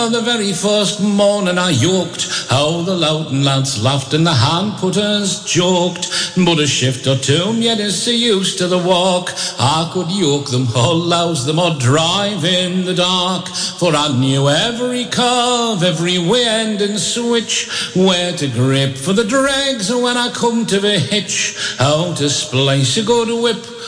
the very first morning I yoked, how the louting lads laughed and the hand putters joked. But a shift or two, yet is so used to the walk, I could yoke them or louse them or drive in the dark. For I knew every curve, every wind and switch, where to grip for the dregs when I come to the hitch, how to splice a good whip